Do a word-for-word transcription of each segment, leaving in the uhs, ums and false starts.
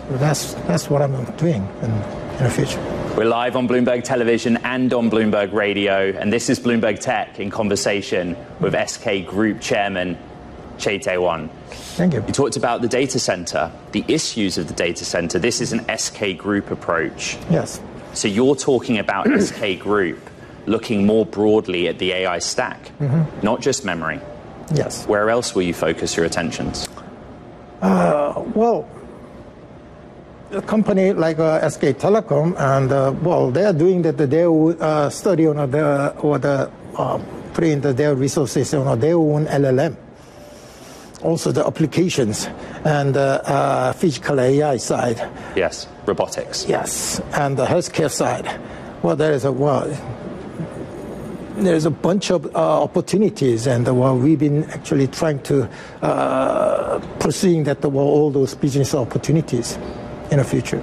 that's that's what I'm doing in, in the future. We're live on Bloomberg Television and on Bloomberg Radio, and this is Bloomberg Tech in conversation with S K Group Chairman Chae Tae-won. Thank you. You talked about the data center, the issues of the data center. This is an S K Group approach. Yes. So you're talking about S K Group looking more broadly at the A I stack, mm-hmm. not just memory. Yes. Where else will you focus your attentions? Uh, well, a company like uh, S K Telecom, and uh, well, they are doing that. They uh, study on the or the uh, putting the, their resources on their own L L M. Also, the applications and uh, uh, physical A I side. Yes, robotics. Yes, and the healthcare side. Well, there is a well, there's a bunch of uh, opportunities, and uh, well, we've been actually trying to uh, pursuing that well, all those business opportunities in the future.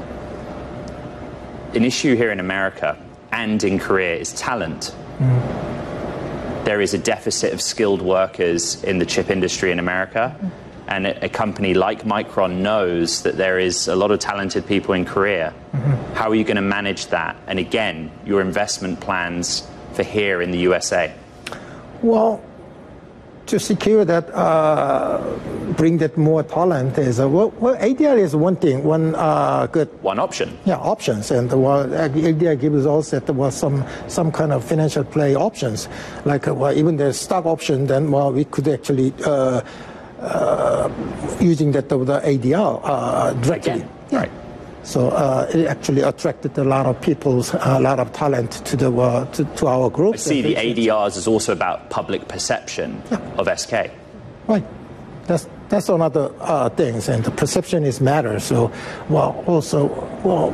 An issue here in America and in Korea is talent. Mm. There is a deficit of skilled workers in the chip industry in America, mm. and a, a company like Micron knows that there is a lot of talented people in Korea. Mm-hmm. How are you going to manage that? And again, your investment plans for here in the U S A? Well, to secure that, uh, bring that more talent is, uh, well, well, A D R is one thing, one uh, good... One option. Yeah, options. And well, A D R gives us that there was some, some kind of financial play options. Like, uh, well, even the stock option, then, well, we could actually, uh, uh, using that with the A D R uh, directly. Again. Yeah. Right. So uh, it actually attracted a lot of people, a lot of talent to the uh, to, to our group. I see the A D Rs is also about public perception yeah. of S K. Right. That's that's another uh, thing, and the perception is matter. So, well, also, well,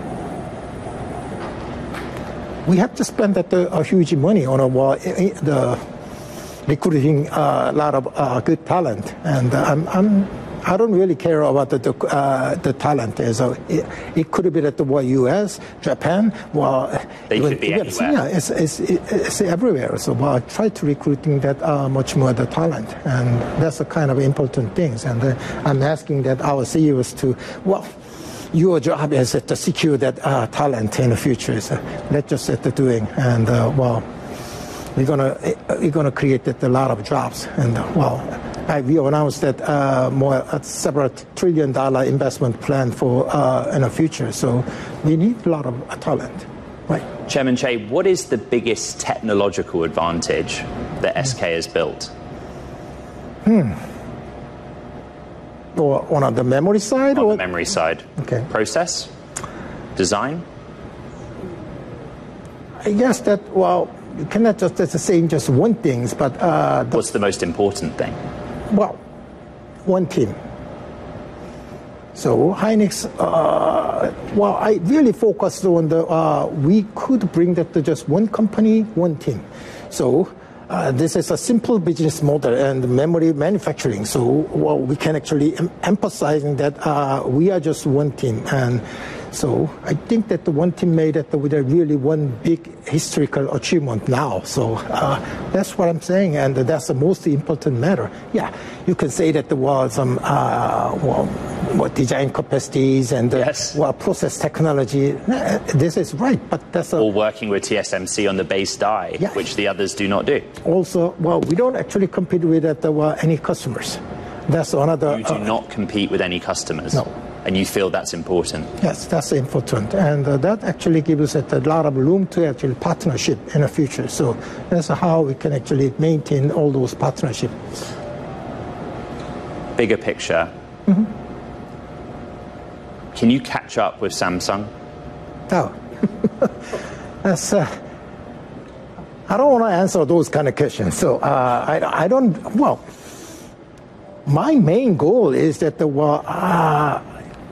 we have to spend that uh, a huge money on a, uh, the recruiting uh, a lot of uh, good talent, and uh, I'm. I'm I don't really care about the the, uh, the talent. So it, it could be that the well, U S, Japan, well, they even, could be even, anywhere. Yeah, it's, it's, it's everywhere. So well, I try to recruiting that uh, much more the talent, and that's the kind of important things. And uh, I'm asking that our C E Os to well. Your job is to secure that uh, talent in the future. So let's just set the doing, and uh, well, we're gonna we're gonna create that a lot of jobs, and uh, well. I, we announced that uh, more uh, several trillion dollar investment plan for uh, in the future. So we need a lot of uh, talent, right? Chairman Chae, what is the biggest technological advantage that S K has built? Hmm. Or on the memory side? On or? the memory side. Okay. Process? Design? I guess that, well, you cannot just say just one thing, but... Uh, the, What's the most important thing? Well, one team. So Hynix, uh, well, I really focused on the, uh, we could bring that to just one company, one team. So uh, this is a simple business model and memory manufacturing. So well, we can actually em- emphasizing that uh, we are just one team. And so I think that the one team made it with a really one big historical achievement now. So uh, that's what I'm saying, and that's the most important matter. Yeah, you can say that there was some uh, well, well, design capacities and uh, yes. well, process technology. This is right, but that's a, or working with T S M C on the base die, yeah. which the others do not do. Also, well, we don't actually compete with uh, well, any customers. That's another. You do uh, not compete with any customers. No. And you feel that's important? Yes, that's important. And uh, that actually gives us a lot of room to actually partnership in the future. So that's how we can actually maintain all those partnerships. Bigger picture. Mm-hmm. Can you catch up with Samsung? Oh. that's, uh, I don't want to answer those kind of questions. So uh, I, I don't, well, my main goal is that the, uh,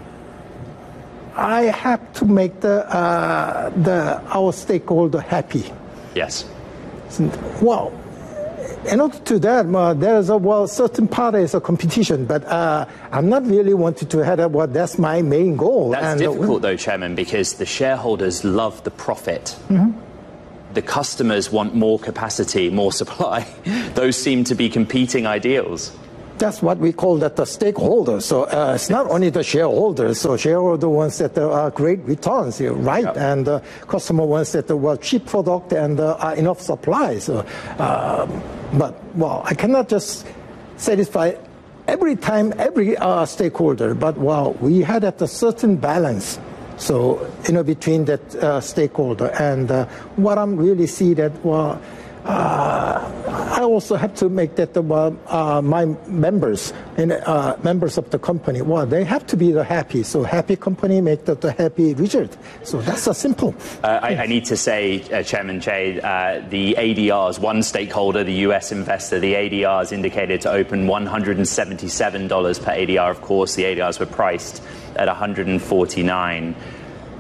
I have to make the uh, the our stakeholder happy. Yes. Well, in order to that, uh, there is a well certain part is a competition, but uh, I'm not really wanting to have that. Well, that's my main goal. That's and, difficult, uh, though, Chairman, because the shareholders love the profit. Mm-hmm. The customers want more capacity, more supply. Those seem to be competing ideals. That's what we call that the stakeholders. So uh, it's not only the shareholders. So shareholder wants that there are great returns, right? Yep. And the uh, customer wants that there were cheap product and uh, enough supply. So, uh, but well, I cannot just satisfy every time every uh, stakeholder. But well, we had at a certain balance. So you know between that uh, stakeholder and uh, what I'm really see that well. Uh, I also have to make that the, uh, my members and uh, members of the company, well, they have to be the happy. So happy company make the, the happy result. So that's a simple. Uh, I, I need to say, uh, Chairman Che, uh, the A D Rs, one stakeholder, the U S investor, the A D Rs indicated to open one hundred seventy-seven dollars per A D R. Of course, the A D Rs were priced at one hundred forty-nine dollars.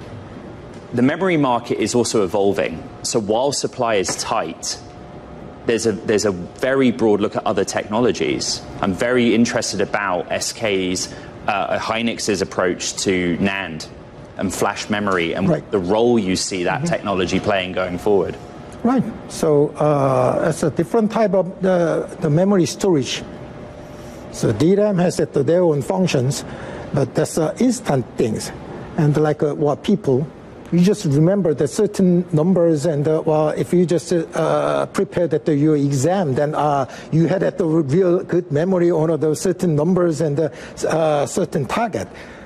The memory market is also evolving. So while supply is tight, There's a, there's a very broad look at other technologies. I'm very interested about S K's, uh, Hynix's approach to NAND and flash memory and right. the role you see that mm-hmm. technology playing going forward. Right. So uh, it's a different type of the, the memory storage. So D RAM has uh, their own functions, but that's uh, instant things. And like uh, what people, you just remember the certain numbers, and uh, well, if you just uh, prepared at the, your exam, then uh, you had at the real good memory on those certain numbers and the uh, certain target.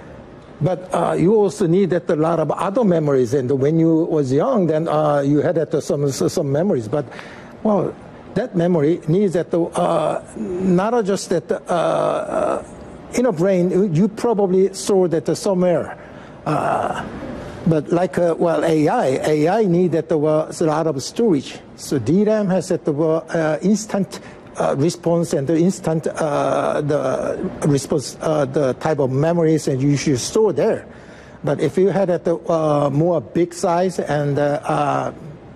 But uh, you also need that a lot of other memories. And when you was young, then uh, you had at the, some some memories. But well, that memory needs that the, uh, not just that uh, in a brain. You probably store that somewhere. Uh, But like, uh, well, A I, A I need that there was a lot of storage. So D RAM has that there were uh, instant uh, response and the instant uh, the response, uh, the type of memories, and you should store there. But if you had at the uh, more big size and uh, uh,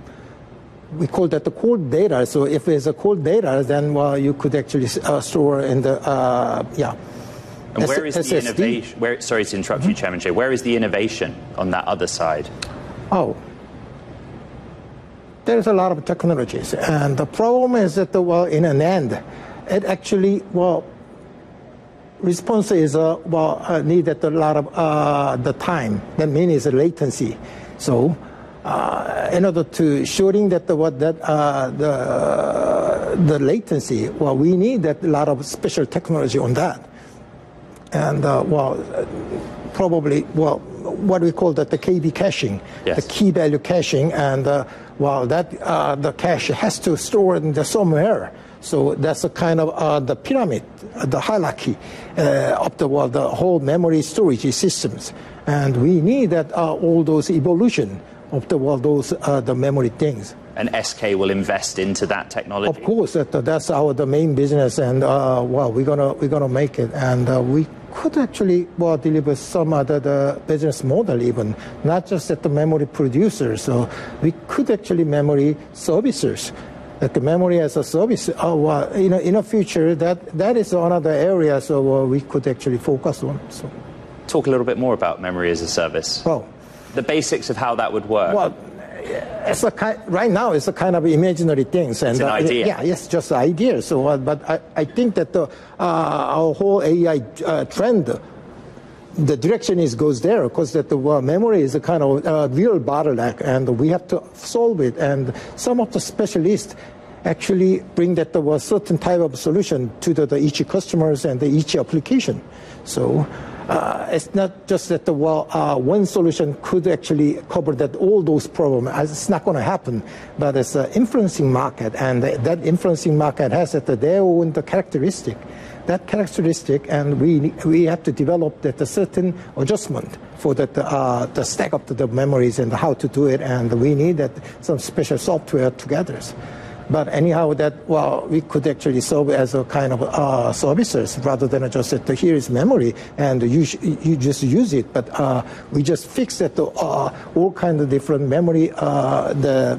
we call that the cold data. So if it's a cold data, then well, you could actually uh, store in the uh, yeah. And where is the innovation? Where, sorry to interrupt mm-hmm. you, Chairman Che. Where is the innovation on that other side? Oh, there's a lot of technologies, and the problem is that the, well, in an end, it actually well, response is uh, well uh, needed a lot of uh, the time. That means it's a latency. So, uh, in order to shorting that the what that uh, the the latency, well, we need that a lot of special technology on that. And, uh, well, probably, well, what we call that the K V caching, yes. the key value caching, and, uh, well, that uh, the cache has to store in the somewhere. So that's a kind of uh, the pyramid, the hierarchy uh, of the, well, the whole memory storage systems. And we need that uh, all those evolution of the, well, those uh, the memory things. And S K will invest into that technology. Of course, that, that's our the main business, and uh, well, we're gonna we're gonna make it, and uh, we could actually well deliver some other the business model even, not just at the memory producers. So we could actually memory servicers, that the memory as a service. Uh, well, in a, in a future, that that is another area. So uh, we could actually focus on. So talk a little bit more about memory as a service. Well, the basics of how that would work. Well, it's a kind, right now it's a kind of imaginary things, and it's an uh, idea. Yeah, it's just an idea. So, uh, but I, I think that the, uh, our whole A I uh, trend, the direction is goes there, because that the uh, memory is a kind of uh, real bottleneck, and we have to solve it. And some of the specialists actually bring that the uh, certain type of solution to the, the each customers and the each application. So. Uh, it's not just that the well, uh, one solution could actually cover that all those problems. It's not going to happen, but it's an influencing market, and that influencing market has that their own the characteristic. That characteristic, and we we have to develop that a certain adjustment for that uh, the stack up to the memories and how to do it, and we need that some special software together. But anyhow, that, well, we could actually solve it as a kind of uh, services rather than just that here is memory and you, sh you just use it. But uh, we just fix that uh, all kinds of different memory, uh, the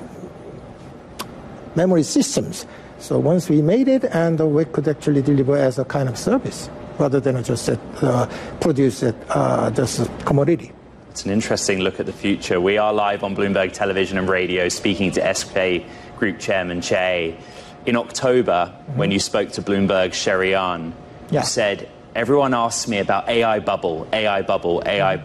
memory systems. So once we made it, and we could actually deliver as a kind of service rather than just that, uh, produce it uh, just a commodity. It's an interesting look at the future. We are live on Bloomberg Television and Radio speaking to S K Group Chairman Che. In October, mm-hmm. when you spoke to Bloomberg's Sherry Ahn, Yeah. You said, everyone asks me about A I bubble, A I bubble, A I bubble.